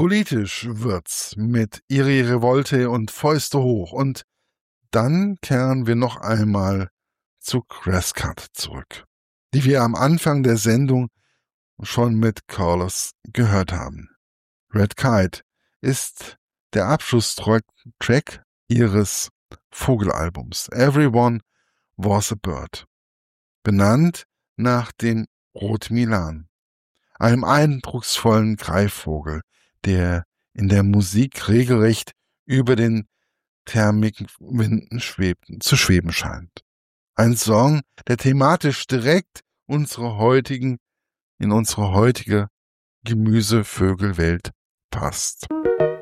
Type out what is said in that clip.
Politisch wird's mit Iri Revolte und Fäuste hoch. Und dann kehren wir noch einmal zu Grasscut zurück, die wir am Anfang der Sendung schon mit Carlos gehört haben. Red Kite ist der Abschlusstrack ihres Vogelalbums Everyone Was a Bird, benannt nach dem Rotmilan, einem eindrucksvollen Greifvogel, der in der Musik regelrecht über den Thermikwinden zu schweben scheint. Ein Song, der thematisch direkt in unsere heutige Gemüsevögelwelt passt.